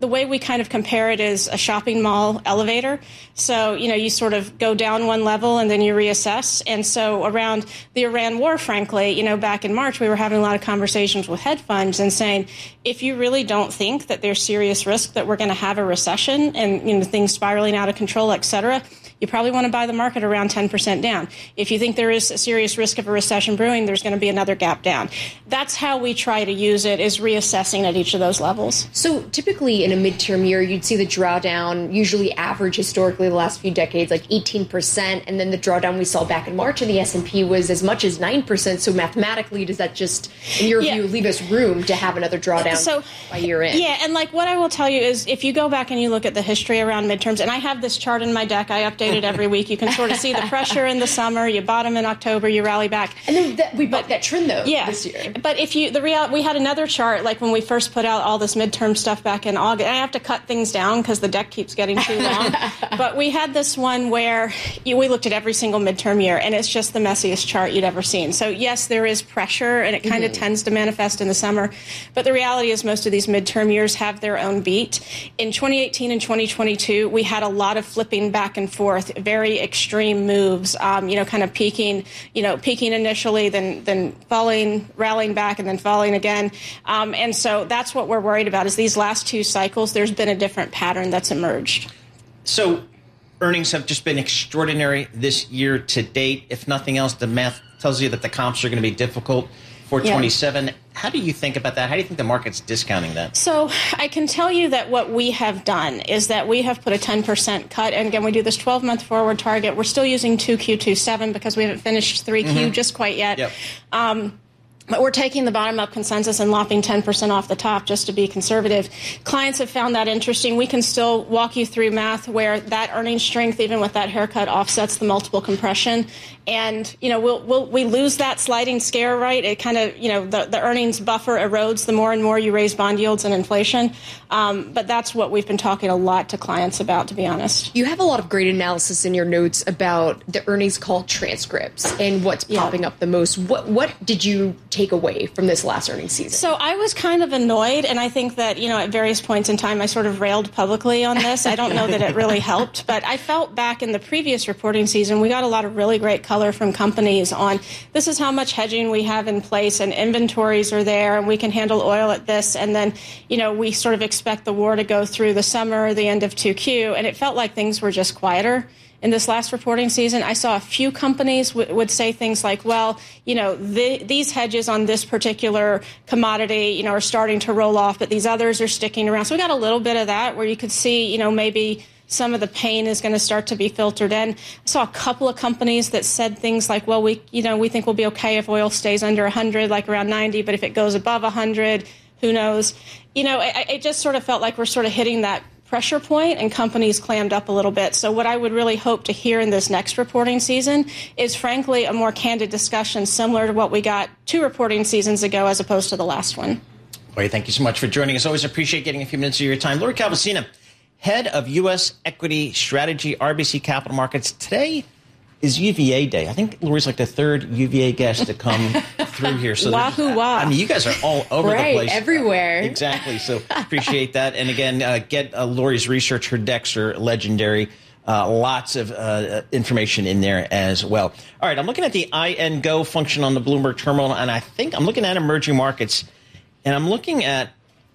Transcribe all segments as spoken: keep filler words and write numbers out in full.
the way we kind of compare it is a shopping mall elevator. So, you know, you sort of go down one level and then you reassess. And so around the Iran war, frankly, you know, back in March, we were having a lot of conversations with hedge funds and saying, if you really don't think that there's serious risk that we're going to have a recession and, you know, things spiraling out of control, et cetera, you probably want to buy the market around ten percent down. If you think there is a serious risk of a recession brewing, there's going to be another gap down. That's how we try to use it, is reassessing at each of those levels. So typically in a midterm year, you'd see the drawdown usually average historically the last few decades, like eighteen percent. And then the drawdown we saw back in March in the S and P was as much as nine percent. So mathematically, does that just, in your yeah. view, leave us room to have another drawdown so, by year end? Yeah, and like what I will tell you is if you go back and you look at the history around midterms, and I have this chart in my deck, I update it every week. You can sort of see the pressure in the summer. You bottom in October, you rally back. And then that, we bucked that trend though yeah, this year. But if you the real we had another chart like when we first put out all this midterm stuff back in August. And I have to cut things down because the deck keeps getting too long. But we had this one where you, we looked at every single midterm year, and it's just the messiest chart you'd ever seen. So yes, there is pressure, and it kind of mm-hmm. tends to manifest in the summer. But the reality is most of these midterm years have their own beat. In twenty eighteen and twenty twenty-two, we had a lot of flipping back and forth, very extreme moves, um, you know, kind of peaking, you know, peaking initially, then then falling, rallying back, and then falling again. Um, and so that's what we're worried about is these last two cycles, there's been a different pattern that's emerged. So earnings have just been extraordinary this year to date. If nothing else, the math tells you that the comps are going to be difficult for yeah. twenty-seven. How do you think about that? How do you think the market's discounting that? So I can tell you that what we have done is that we have put a ten percent cut. And again, we do this twelve-month forward target. We're still using two Q twenty-seven because we haven't finished three Q mm-hmm. just quite yet. Yep. Um, But we're taking the bottom-up consensus and lopping ten percent off the top just to be conservative. Clients have found that interesting. We can still walk you through math where that earnings strength, even with that haircut, offsets the multiple compression. And, you know, we'll, we'll, we lose that sliding scare, right? It kind of, you know, the, the earnings buffer erodes the more and more you raise bond yields and inflation. Um, but that's what we've been talking a lot to clients about, to be honest. You have a lot of great analysis in your notes about the earnings call transcripts and what's yeah. popping up the most. What, what did you take away from this last earnings season? So I was kind of annoyed, and I think that, you know, at various points in time I sort of railed publicly on this. I don't know that it really helped, but I felt back in the previous reporting season we got a lot of really great color from companies on this is how much hedging we have in place and inventories are there and we can handle oil at this, and then, you know, we sort of expect the war to go through the summer, the end of two Q, and it felt like things were just quieter. In this last reporting season, I saw a few companies w- would say things like, well, you know, the, these hedges on this particular commodity, you know, are starting to roll off, but these others are sticking around. So we got a little bit of that where you could see, you know, maybe some of the pain is going to start to be filtered in. I saw a couple of companies that said things like, well, we, you know, we think we'll be okay if oil stays under one hundred, like around ninety, but if it goes above one hundred, who knows? You know, it, it just sort of felt like we're sort of hitting that pressure point and companies clammed up a little bit. So what I would really hope to hear in this next reporting season is, frankly, a more candid discussion similar to what we got two reporting seasons ago as opposed to the last one. Lori, thank you so much for joining us. Always appreciate getting a few minutes of your time. Lori Calvasina, head of U S Equity Strategy, R B C Capital Markets. Today is U V A Day. I think Lori's like the third U V A guest to come through here. So Wahoo wah. I mean, you guys are all over right, the place. Everywhere. Uh, exactly. So appreciate that. And again, uh, get uh, Lori's research. Her decks are legendary. Uh, lots of uh, information in there as well. All right, I'm looking at the I N Go function on the Bloomberg terminal, and I think I'm looking at emerging markets, and I'm looking at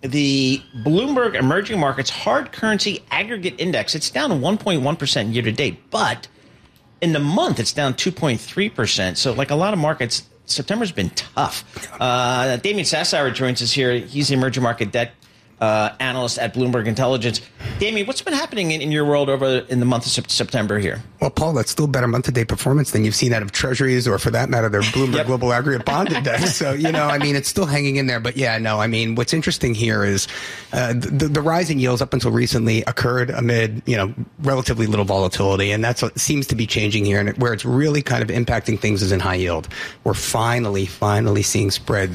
the Bloomberg Emerging Markets Hard Currency Aggregate Index. It's down one point one percent year to date, but in the month, it's down two point three percent. So like a lot of markets, September's been tough. Uh, Damien Sassower joins us here. He's the emerging market debt uh, analyst at Bloomberg Intelligence. Damien, what's been happening in, in your world over in the month of September here? Well, Paul, that's still better month-to-date performance than you've seen out of Treasuries or, for that matter, their Bloomberg yep. Global Aggregate Bond Index. So, you know, I mean, it's still hanging in there. But, yeah, no, I mean, what's interesting here is uh, the, the rise in yields up until recently occurred amid, you know, relatively little volatility. And that's what seems to be changing here. And where it's really kind of impacting things is in high yield. We're finally, finally seeing spreads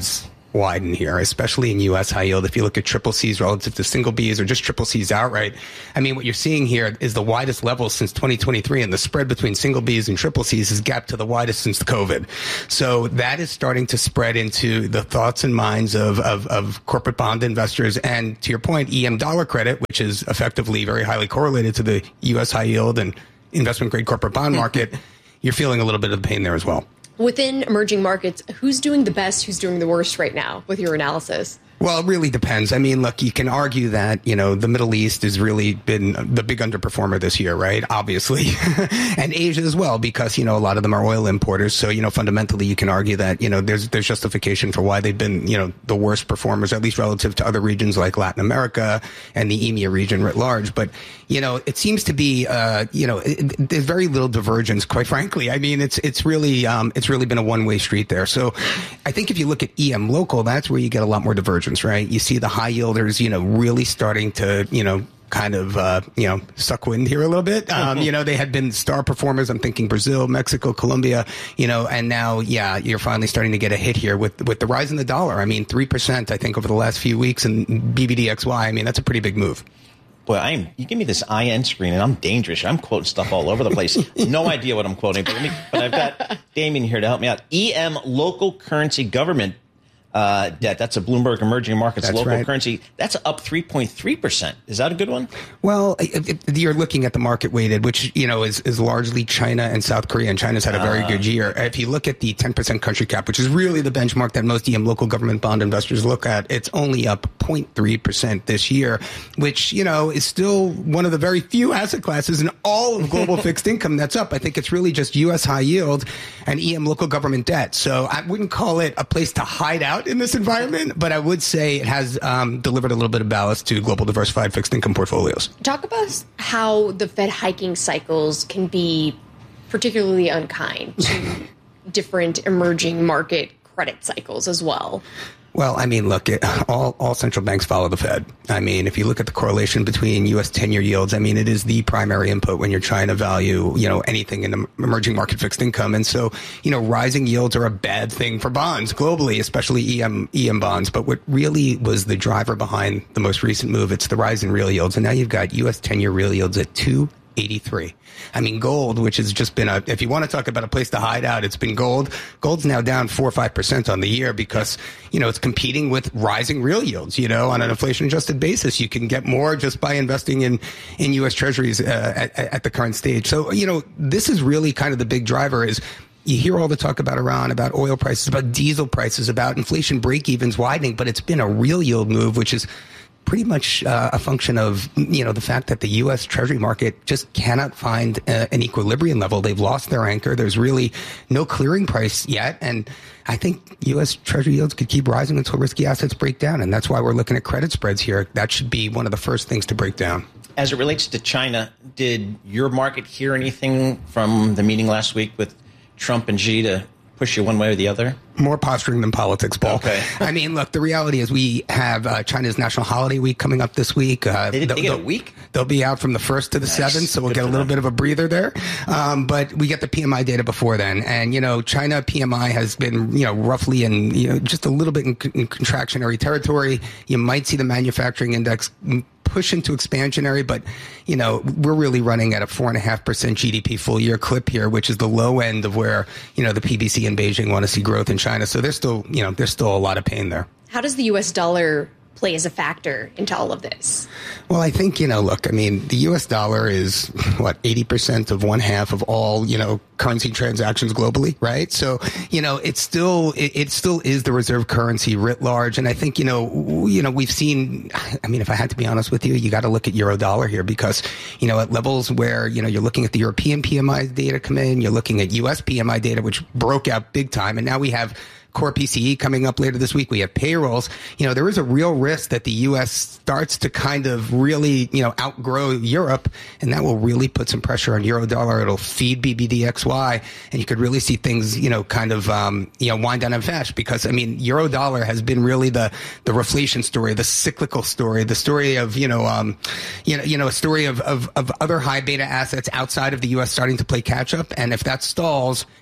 widen here, especially in U S high yield. If you look at triple C's relative to single B's or just triple C's outright, I mean, what you're seeing here is the widest level since twenty twenty-three, and the spread between single B's and triple C's is gapped to the widest since COVID. So that is starting to spread into the thoughts and minds of, of, of corporate bond investors. And to your point, E M dollar credit, which is effectively very highly correlated to the U S high yield and investment grade corporate bond market, you're feeling a little bit of the pain there as well. Within emerging markets, who's doing the best, who's doing the worst right now with your analysis? Well, it really depends. I mean, look, you can argue that, you know, the Middle East has really been the big underperformer this year, right? Obviously. And Asia as well, because, you know, a lot of them are oil importers. So, you know, fundamentally, you can argue that, you know, there's there's justification for why they've been, you know, the worst performers, at least relative to other regions like Latin America and the E M E A region writ large. But, you know, it seems to be, uh, you know, it, there's very little divergence, quite frankly. I mean, it's it's really um, it's really been a one-way street there. So I think if you look at E M local, that's where you get a lot more divergence. Right? You see the high yielders, you know, really starting to, you know, kind of, uh, you know, suck wind here a little bit. Um, you know, they had been star performers. I'm thinking Brazil, Mexico, Colombia, you know, and now, yeah, you're finally starting to get a hit here with, with the rise in the dollar. I mean, three percent, I think, over the last few weeks, and B B D X Y. I mean, that's a pretty big move. Boy, I'm, you give me this I N screen, and I'm dangerous. I'm quoting stuff all over the place. No idea what I'm quoting, but, let me, but I've got Damien here to help me out. E M local currency government Uh, debt. That's a Bloomberg Emerging Markets That's local right. currency. That's up three point three percent. Is that a good one? Well, if, if you're looking at the market weighted, which, you know, is, is largely China and South Korea, and China's had a very uh, good year. If you look at the ten percent country cap, which is really the benchmark that most E M local government bond investors look at, it's only up zero point three percent this year, which, you know, is still one of the very few asset classes in all of global fixed income that's up. I think it's really just U S high yield and E M local government debt. So I wouldn't call it a place to hide out in this environment, but I would say it has um, delivered a little bit of ballast to global diversified fixed income portfolios. Talk about how the Fed hiking cycles can be particularly unkind to different emerging market credit cycles as well. Well, I mean, look, it, all all central banks follow the Fed. I mean, if you look at the correlation between U S ten-year yields, I mean, it is the primary input when you're trying to value, you know, anything in the emerging market fixed income. And so, you know, rising yields are a bad thing for bonds globally, especially E M E M bonds. But what really was the driver behind the most recent move, it's the rise in real yields. And now you've got U S ten-year real yields at two eighty-three. I mean, gold, which has just been a, if you want to talk about a place to hide out, it's been gold. Gold's now down four or five percent on the year because, you know, it's competing with rising real yields, you know, on an inflation adjusted basis. You can get more just by investing in, in U S treasuries uh, at, at the current stage. So, you know, this is really kind of the big driver is, you hear all the talk about Iran, about oil prices, about diesel prices, about inflation break-evens widening, but it's been a real yield move, which is pretty much uh, a function of, you know, the fact that the U S Treasury market just cannot find uh, an equilibrium level. They've lost their anchor. There's really no clearing price yet. And I think U S Treasury yields could keep rising until risky assets break down. And that's why we're looking at credit spreads here. That should be one of the first things to break down. As it relates to China, did your market hear anything from the meeting last week with Trump and Xi to push you one way or the other? More posturing than politics, Paul. Okay. I mean, look, the reality is we have uh, China's National Holiday Week coming up this week. Uh, they, they get a week? They'll be out from the first to the nice. seventh, so we'll Good get a little them. bit of a breather there. Um, but we get the P M I data before then. And, you know, China P M I has been, you know, roughly in, you know, just a little bit in, in contractionary territory. You might see the manufacturing index push into expansionary, but, you know, we're really running at a four and a half percent G D P full year clip here, which is the low end of where, you know, the P B C and Beijing want to see growth in China. So there's still, you know, there's still a lot of pain there. How does the U S dollar play as a factor into all of this? Well, I think, you know, look, I mean, the U S dollar is, what, eighty percent of one half of all, you know, currency transactions globally, right? So, you know, it's still, it, it still is the reserve currency writ large. And I think, you know, w- you know, we've seen, I mean, if I had to be honest with you, you got to look at euro dollar here because, you know, at levels where, you know, you're looking at the European P M I data come in, you're looking at U S P M I data, which broke out big time. And now we have core P C E coming up later this week. We have payrolls. You know, there is a real risk that the U S starts to kind of really, you know, outgrow Europe, and that will really put some pressure on euro dollar. It'll feed B B D X Y, and you could really see things, you know, kind of, um, you know, wind down and fast because, I mean, euro dollar has been really the, the reflation story, the cyclical story, the story of, you know, um, you know, you know, a story of, of, of other high beta assets outside of the U S starting to play catch up. And if that stalls,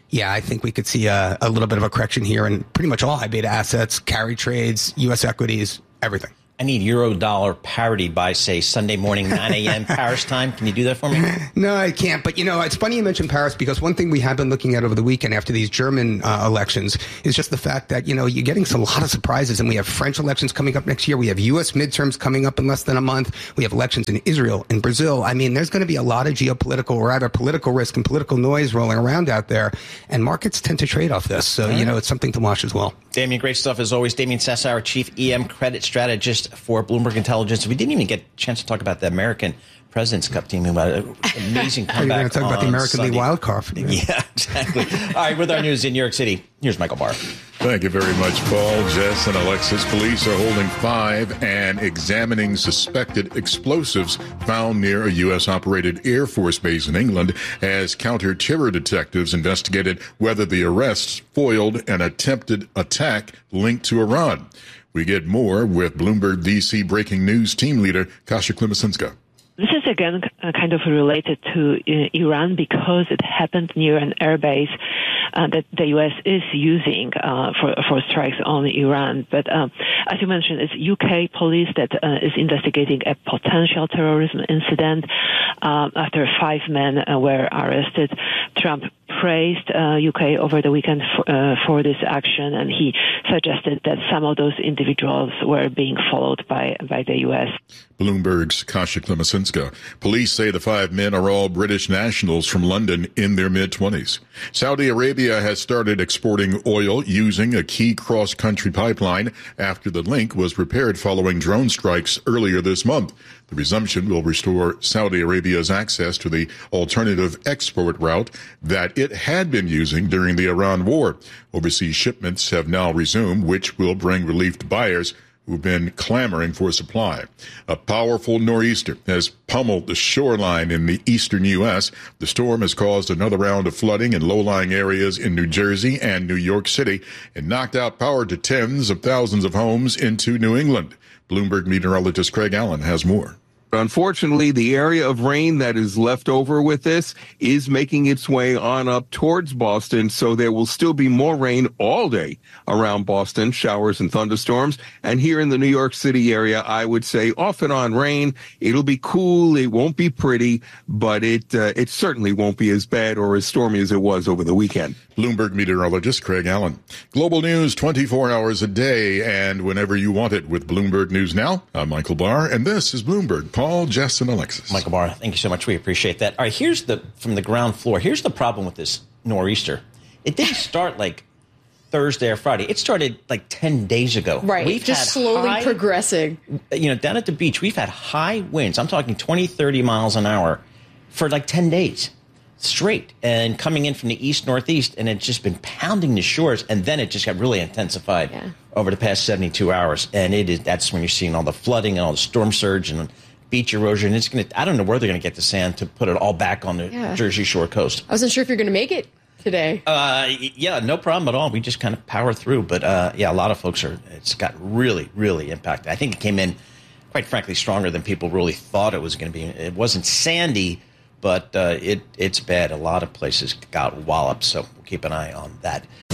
Yeah, I think we could see a, a little bit of a correction here in pretty much all high beta assets, carry trades, U S equities, everything. I need euro dollar parity by, say, Sunday morning, nine a.m. Paris time. Can you do that for me? No, I can't. But, you know, it's funny you mentioned Paris because one thing we have been looking at over the weekend after these German uh, elections is just the fact that, you know, you're getting some, a lot of surprises. And we have French elections coming up next year. We have U S midterms coming up in less than a month. We have elections in Israel and Brazil. I mean, there's going to be a lot of geopolitical or rather political risk and political noise rolling around out there. And markets tend to trade off this. So, right. you know, it's something to watch as well. Damien, great stuff as always. Damien Sassower, Chief E M Credit Strategist for Bloomberg Intelligence. We didn't even get a chance to talk about the American President's Cup team. About an amazing comeback. You're going to talk about the American Sunday. League wild card. Yeah, exactly. All right, with our news in New York City, here's Michael Barr. Thank you very much, Paul. Jess and Alexis. Police are holding five and examining suspected explosives found near a U S-operated Air Force base in England as counter-terror detectives investigated whether the arrests foiled an attempted attack linked to Iran. We get more with Bloomberg D C breaking news team leader Kasia Klimasinska. This is, again, kind of related to uh, Iran because it happened near an airbase uh, that the U S is using uh, for, for strikes on Iran. But um, as you mentioned, it's U K police that uh, is investigating a potential terrorism incident uh, after five men uh, were arrested. Trump praised uh, U K over the weekend for, uh, for this action, and he suggested that some of those individuals were being followed by, by the U S. Bloomberg's Kasia Klimasinska. Police say the five men are all British nationals from London in their mid-twenties. Saudi Arabia has started exporting oil using a key cross-country pipeline after the link was repaired following drone strikes earlier this month. The resumption will restore Saudi Arabia's access to the alternative export route that it had been using during the Iran war. Overseas shipments have now resumed, which will bring relief to buyers who've been clamoring for supply. A powerful nor'easter has pummeled the shoreline in the eastern U S. The storm has caused another round of flooding in low-lying areas in New Jersey and New York City and knocked out power to tens of thousands of homes into New England. Bloomberg meteorologist Craig Allen has more. Unfortunately, the area of rain that is left over with this is making its way on up towards Boston, so there will still be more rain all day around Boston, showers and thunderstorms. And here in the New York City area, I would say off and on rain. It'll be cool. It won't be pretty, but it uh, it certainly won't be as bad or as stormy as it was over the weekend. Bloomberg meteorologist Craig Allen. Global news twenty-four hours a day and whenever you want it with Bloomberg News Now. I'm Michael Barr, and this is Bloomberg. Paul, Jess, and Alexis. Michael Barr, thank you so much. We appreciate that. All right, here's the, from the ground floor, here's the problem with this nor'easter. It didn't start like Thursday or Friday. It started like ten days ago. Right, we've just slowly high, progressing. You know, down at the beach, we've had high winds. I'm talking twenty, thirty miles an hour for like ten days straight, and coming in from the east, northeast, and it's just been pounding the shores, and then it just got really intensified yeah. over the past seventy-two hours. And it is that's when you're seeing all the flooding and all the storm surge and beach erosion. It's going to, I don't know where they're going to get the sand to put it all back on the yeah. Jersey Shore coast. I wasn't sure if you're going to make it today. Uh, yeah, no problem at all. We just kind of power through. But uh, yeah, a lot of folks are, it's got really, really impacted. I think it came in, quite frankly, stronger than people really thought it was going to be. It wasn't sandy, but uh, it it's bad. A lot of places got walloped, so we'll keep an eye on that.